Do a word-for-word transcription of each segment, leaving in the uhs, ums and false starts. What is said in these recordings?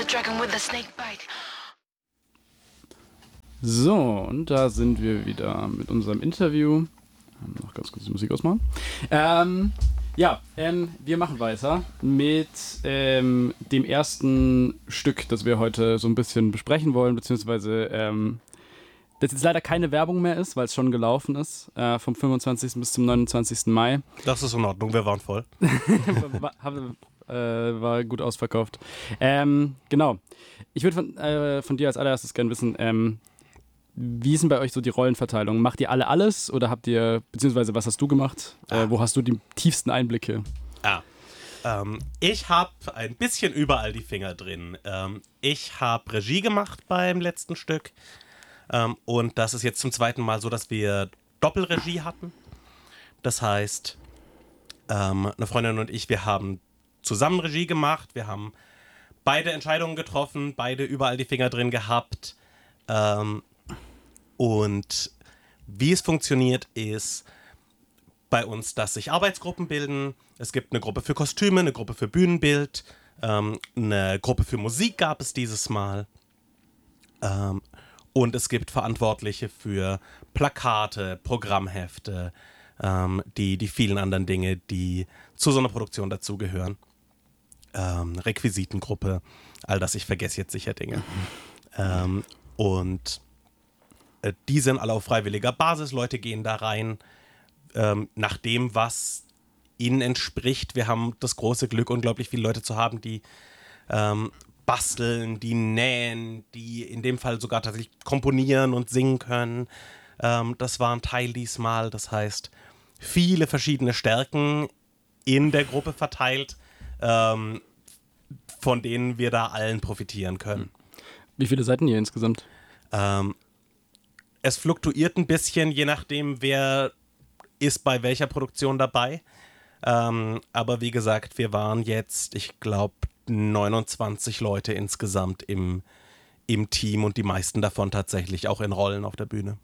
dragon with the snake bite. So, und da sind wir wieder mit unserem Interview. Ähm, noch ganz kurz die Musik ausmachen. Ähm, ja, ähm, wir machen weiter mit ähm, dem ersten Stück, das wir heute so ein bisschen besprechen wollen, beziehungsweise ähm, das jetzt leider keine Werbung mehr ist, weil es schon gelaufen ist, äh, vom fünfundzwanzigsten bis zum neunundzwanzigsten Mai. Das ist in Ordnung, wir waren voll. war, äh, war gut ausverkauft. Ähm, genau. Ich würde von, äh, von dir als allererstes gerne wissen, ähm, wie ist denn bei euch so die Rollenverteilung? Macht ihr alle alles oder habt ihr, beziehungsweise was hast du gemacht? Ah. Äh, wo hast du die tiefsten Einblicke? Ah. Ähm, ich habe ein bisschen überall die Finger drin. Ähm, ich habe Regie gemacht beim letzten Stück. Ähm, und das ist jetzt zum zweiten Mal so, dass wir Doppelregie hatten. Das heißt, ähm, eine Freundin und ich, wir haben zusammen Regie gemacht. Wir haben beide Entscheidungen getroffen, beide überall die Finger drin gehabt. Ähm, Und wie es funktioniert, ist bei uns, dass sich Arbeitsgruppen bilden. Es gibt eine Gruppe für Kostüme, eine Gruppe für Bühnenbild, ähm, eine Gruppe für Musik gab es dieses Mal. Ähm, und es gibt Verantwortliche für Plakate, Programmhefte, ähm, die, die vielen anderen Dinge, die zu so einer Produktion dazugehören. Ähm, Requisitengruppe, all das, ich vergesse jetzt sicher Dinge. Ähm, und Die sind alle auf freiwilliger Basis, Leute gehen da rein, ähm, nach dem, was ihnen entspricht. Wir haben das große Glück, unglaublich viele Leute zu haben, die ähm, basteln, die nähen, die in dem Fall sogar tatsächlich komponieren und singen können. Ähm, das war ein Teil diesmal, das heißt, viele verschiedene Stärken in der Gruppe verteilt, ähm, von denen wir da allen profitieren können. Wie viele seid ihr insgesamt? Ähm, Es fluktuiert ein bisschen, je nachdem, wer ist bei welcher Produktion dabei. Ähm, aber wie gesagt, wir waren jetzt, ich glaube, neunundzwanzig Leute insgesamt im, im Team und die meisten davon tatsächlich auch in Rollen auf der Bühne.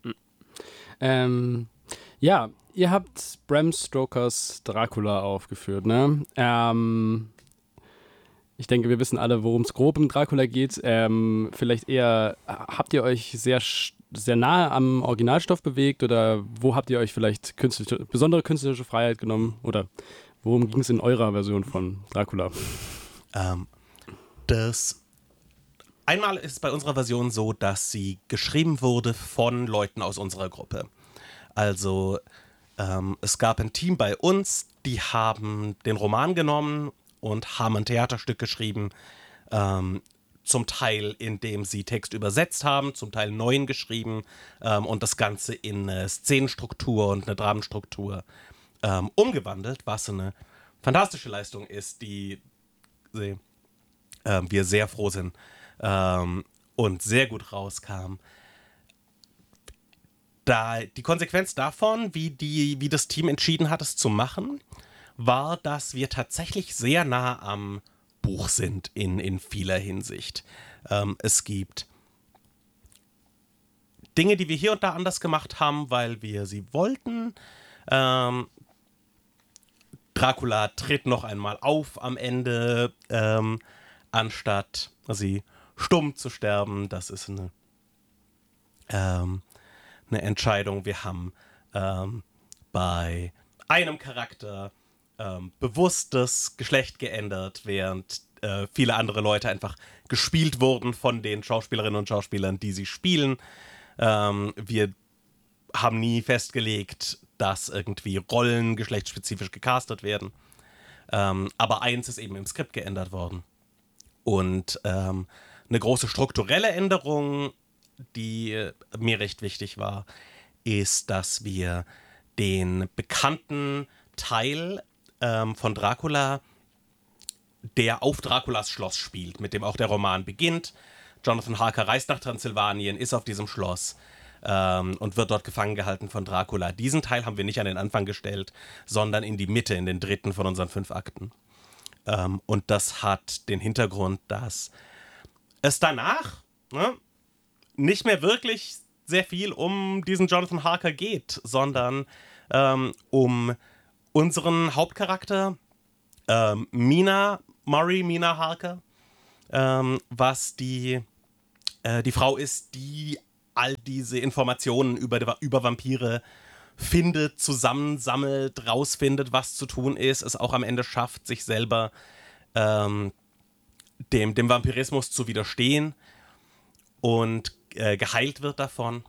Ähm, ja, ihr habt Bram Stokers Dracula aufgeführt, ne? Ähm, ich denke, wir wissen alle, worum es grob um Dracula geht. Ähm, vielleicht eher, habt ihr euch sehr sehr nahe am Originalstoff bewegt oder wo habt ihr euch vielleicht künstliche, besondere künstlerische Freiheit genommen oder worum ging es in eurer Version von Dracula? Ähm, das Einmal ist es bei unserer Version so, dass sie geschrieben wurde von Leuten aus unserer Gruppe. Also ähm, es gab ein Team bei uns, die haben den Roman genommen und haben ein Theaterstück geschrieben, ähm, zum Teil, indem sie Text übersetzt haben, zum Teil neuen geschrieben ähm, und das Ganze in eine Szenenstruktur und eine Dramenstruktur ähm, umgewandelt, was eine fantastische Leistung ist, die sie, äh, wir sehr froh sind ähm, und sehr gut rauskam. Da, die Konsequenz davon, wie, die, wie das Team entschieden hat, es zu machen, war, dass wir tatsächlich sehr nah am Buch sind in, in vieler Hinsicht. Ähm, es gibt Dinge, die wir hier und da anders gemacht haben, weil wir sie wollten. Ähm, Dracula tritt noch einmal auf am Ende, ähm, anstatt sie stumm zu sterben. Das ist eine, ähm, eine Entscheidung. Wir haben ähm, bei einem Charakter ähm, bewusst das Geschlecht geändert, während äh, viele andere Leute einfach gespielt wurden von den Schauspielerinnen und Schauspielern, die sie spielen. Ähm, wir haben nie festgelegt, dass irgendwie Rollen geschlechtsspezifisch gecastet werden. Ähm, aber eins ist eben im Skript geändert worden. Und ähm, eine große strukturelle Änderung, die äh, mir recht wichtig war, ist, dass wir den bekannten Teil ähm, von Dracula, der auf Draculas Schloss spielt, mit dem auch der Roman beginnt. Jonathan Harker reist nach Transsilvanien, ist auf diesem Schloss ähm, und wird dort gefangen gehalten von Dracula. Diesen Teil haben wir nicht an den Anfang gestellt, sondern in die Mitte, in den dritten von unseren fünf Akten. Ähm, und das hat den Hintergrund, dass es danach ne, nicht mehr wirklich sehr viel um diesen Jonathan Harker geht, sondern ähm, um unseren Hauptcharakter, ähm, Mina, Murray Mina Harker, ähm, was die, äh, die Frau ist, die all diese Informationen über, über Vampire findet, zusammensammelt, rausfindet, was zu tun ist, es auch am Ende schafft, sich selber ähm, dem, dem Vampirismus zu widerstehen und äh, geheilt wird davon.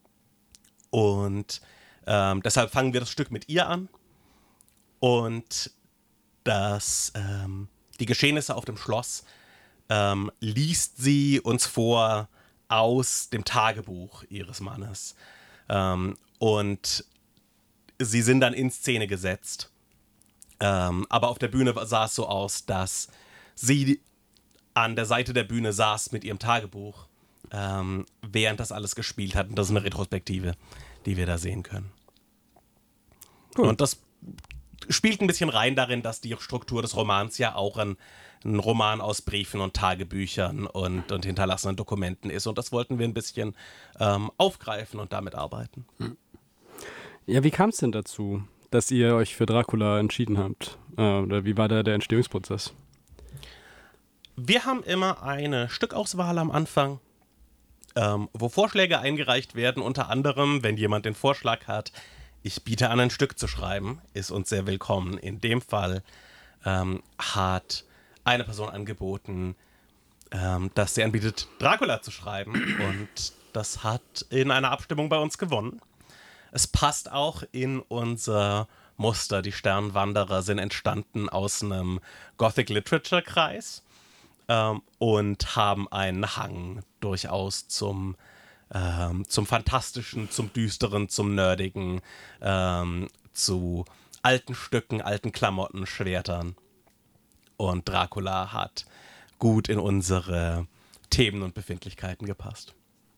Und ähm, deshalb fangen wir das Stück mit ihr an. Und das, ähm, die Geschehnisse auf dem Schloss ähm, liest sie uns vor aus dem Tagebuch ihres Mannes. Ähm, und sie sind dann in Szene gesetzt. Ähm, aber auf der Bühne sah es so aus, dass sie an der Seite der Bühne saß mit ihrem Tagebuch, ähm, während das alles gespielt hat. Und das ist eine Retrospektive, die wir da sehen können. Cool. Und das spielt ein bisschen rein darin, dass die Struktur des Romans ja auch ein, ein Roman aus Briefen und Tagebüchern und, und hinterlassenen Dokumenten ist. Und das wollten wir ein bisschen ähm, aufgreifen und damit arbeiten. Ja, wie kam es denn dazu, dass ihr euch für Dracula entschieden habt? Äh, oder wie war da der Entstehungsprozess? Wir haben immer eine Stückauswahl am Anfang, ähm, wo Vorschläge eingereicht werden. Unter anderem, wenn jemand den Vorschlag hat, ich biete an, ein Stück zu schreiben, ist uns sehr willkommen. In dem Fall ähm, hat eine Person angeboten, ähm, dass sie anbietet, Dracula zu schreiben. Und das hat in einer Abstimmung bei uns gewonnen. Es passt auch in unser Muster. Die Sternwanderer sind entstanden aus einem Gothic Literature Kreis ähm, und haben einen Hang durchaus zum Ähm, zum Fantastischen, zum Düsteren, zum Nerdigen, ähm, zu alten Stücken, alten Klamotten, Schwertern. Und Dracula hat gut in unsere Themen und Befindlichkeiten gepasst.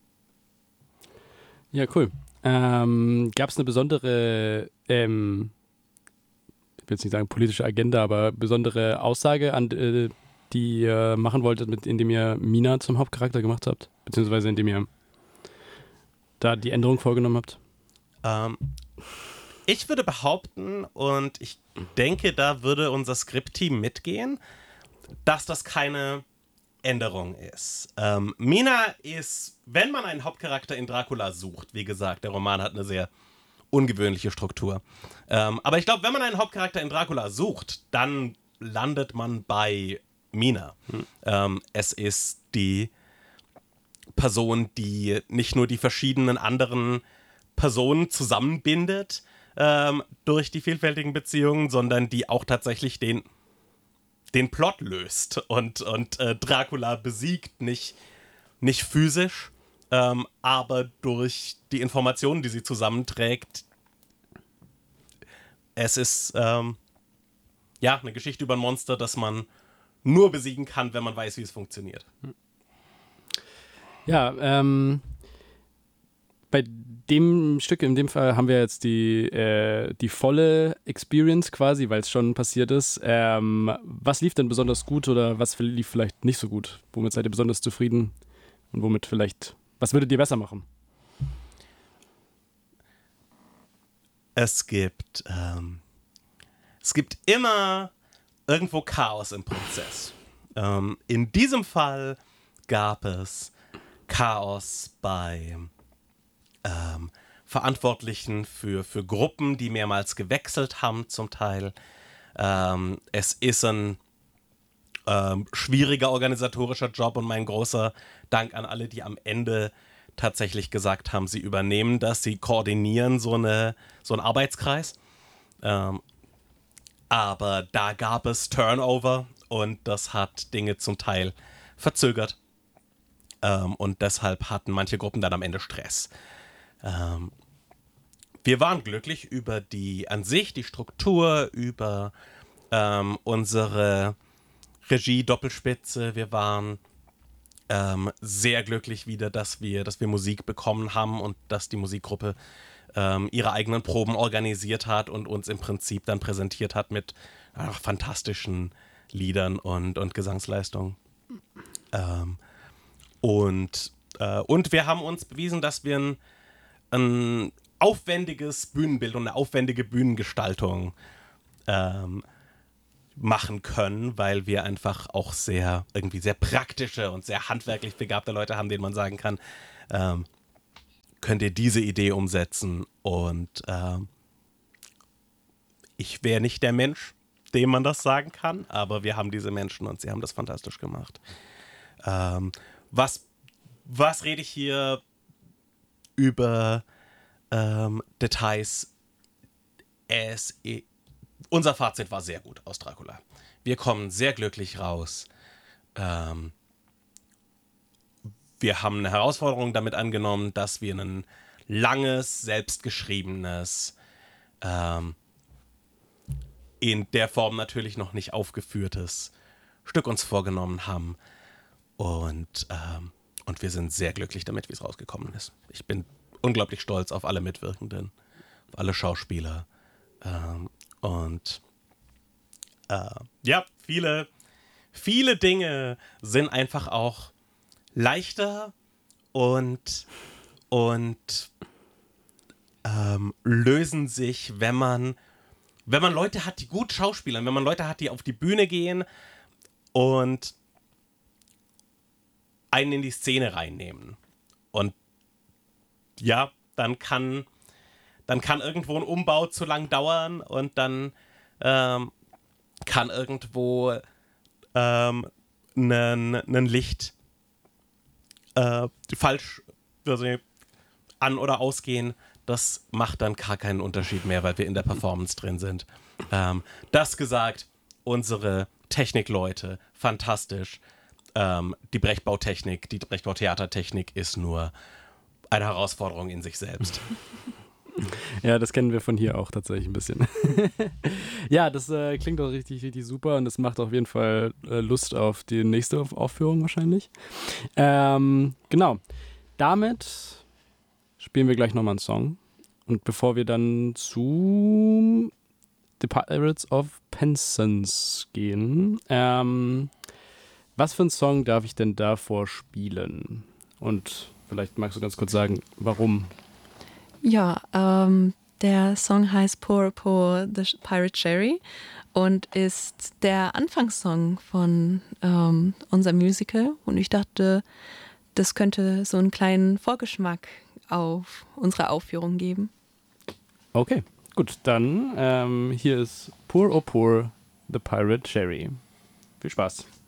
Ja, cool. Ähm, gab es eine besondere, ähm, ich will jetzt nicht sagen politische Agenda, aber besondere Aussage, an, äh, die ihr machen wolltet, mit, indem ihr Mina zum Hauptcharakter gemacht habt? Beziehungsweise indem ihr da die Änderung vorgenommen habt? Ähm, ich würde behaupten, und ich denke, da würde unser Skriptteam mitgehen, dass das keine Änderung ist. Ähm, Mina ist, wenn man einen Hauptcharakter in Dracula sucht, wie gesagt, der Roman hat eine sehr ungewöhnliche Struktur. Ähm, aber ich glaube, wenn man einen Hauptcharakter in Dracula sucht, dann landet man bei Mina. Hm. Ähm, es ist die Person, die nicht nur die verschiedenen anderen Personen zusammenbindet ähm, durch die vielfältigen Beziehungen, sondern die auch tatsächlich den, den Plot löst und, und äh, Dracula besiegt, nicht, nicht physisch, ähm, aber durch die Informationen, die sie zusammenträgt. Es ist ähm, ja eine Geschichte über ein Monster, das man nur besiegen kann, wenn man weiß, wie es funktioniert. Ja, ähm, bei dem Stück, in dem Fall haben wir jetzt die, äh, die volle Experience quasi, weil es schon passiert ist. Ähm, was lief denn besonders gut oder was lief vielleicht nicht so gut? Womit seid ihr besonders zufrieden und womit vielleicht, was würdet ihr besser machen? Es gibt, ähm, es gibt immer irgendwo Chaos im Prozess. Ähm, in diesem Fall gab es Chaos bei ähm, Verantwortlichen für, für Gruppen, die mehrmals gewechselt haben zum Teil. Ähm, es ist ein ähm, schwieriger organisatorischer Job und mein großer Dank an alle, die am Ende tatsächlich gesagt haben, sie übernehmen das, sie koordinieren so, eine, so einen Arbeitskreis. Ähm, aber da gab es Turnover und das hat Dinge zum Teil verzögert. Ähm, und deshalb hatten manche Gruppen dann am Ende Stress. Ähm, wir waren glücklich über die an sich, die Struktur, über ähm, unsere Regie-Doppelspitze. Wir waren ähm, sehr glücklich wieder, dass wir, dass wir Musik bekommen haben und dass die Musikgruppe ähm, ihre eigenen Proben organisiert hat und uns im Prinzip dann präsentiert hat mit ach, fantastischen Liedern und, und Gesangsleistungen. Ähm, und, äh, und wir haben uns bewiesen, dass wir ein, ein aufwendiges Bühnenbild und eine aufwendige Bühnengestaltung ähm, machen können, weil wir einfach auch sehr, irgendwie sehr praktische und sehr handwerklich begabte Leute haben, denen man sagen kann, ähm, könnt ihr diese Idee umsetzen? Und ähm, ich wäre nicht der Mensch, dem man das sagen kann, aber wir haben diese Menschen und sie haben das fantastisch gemacht. Ähm, was, was rede ich hier über ähm, Details? Es, unser Fazit war sehr gut aus Dracula. Wir kommen sehr glücklich raus. Ähm, wir haben eine Herausforderung damit angenommen, dass wir ein langes, selbstgeschriebenes, ähm, in der Form natürlich noch nicht aufgeführtes Stück uns vorgenommen haben. Und, ähm, und wir sind sehr glücklich damit, wie es rausgekommen ist. Ich bin unglaublich stolz auf alle Mitwirkenden, auf alle Schauspieler. Ähm, und äh, ja, viele, viele Dinge sind einfach auch leichter und, und ähm, lösen sich, wenn man, wenn man Leute hat, die gut schauspielern, wenn man Leute hat, die auf die Bühne gehen und einen in die Szene reinnehmen. Und ja, dann kann, dann kann irgendwo ein Umbau zu lang dauern und dann ähm, kann irgendwo ähm, ein Licht äh, falsch also an- oder ausgehen. Das macht dann gar keinen Unterschied mehr, weil wir in der Performance drin sind. Ähm, das gesagt, unsere Technikleute, fantastisch. Ähm, die Brechtbautechnik, die Brechtbau-Theatertechnik ist nur eine Herausforderung in sich selbst. Ja, das kennen wir von hier auch tatsächlich ein bisschen. Ja, das äh, klingt doch richtig, richtig super und das macht auf jeden Fall äh, Lust auf die nächste Aufführung wahrscheinlich. Ähm, genau. Damit spielen wir gleich nochmal einen Song. Und bevor wir dann zu The Pirates of Penzance gehen, ähm, was für einen Song darf ich denn davor spielen? Und vielleicht magst du ganz kurz sagen, warum? Ja, ähm, der Song heißt Poor Poor the Pirate Sherry und ist der Anfangssong von ähm, unserem Musical. Und ich dachte, das könnte so einen kleinen Vorgeschmack auf unsere Aufführung geben. Okay, gut, dann ähm, hier ist Poor Oh Poor the Pirate Sherry. Viel Spaß.